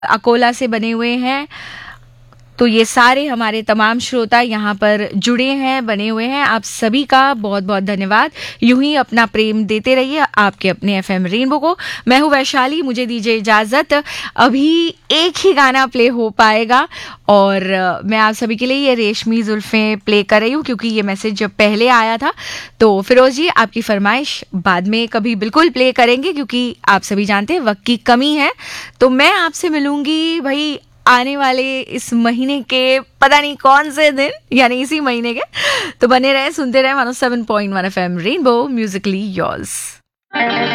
अकोला से बने हुए हैं। तो ये सारे हमारे तमाम श्रोता यहाँ पर जुड़े हैं, बने हुए हैं। आप सभी का बहुत बहुत धन्यवाद। यूं ही अपना प्रेम देते रहिए आपके अपने एफएम रेनबो को। मैं हूँ वैशाली, मुझे दीजिए इजाजत। अभी एक ही गाना प्ले हो पाएगा और मैं आप सभी के लिए ये रेशमी जुल्फें प्ले कर रही हूँ क्योंकि ये मैसेज जब पहले आया था। तो फिरोज जी, आपकी फरमाइश बाद में कभी बिल्कुल प्ले करेंगे क्योंकि आप सभी जानते हैं वक्त की कमी है। तो मैं आपसे मिलूंगी भाई आने वाले इस महीने के पता नहीं कौन से दिन, यानी इसी महीने के। तो बने रहे, सुनते रहे 107.1 एफएम रेनबो, म्यूजिकली योर्स।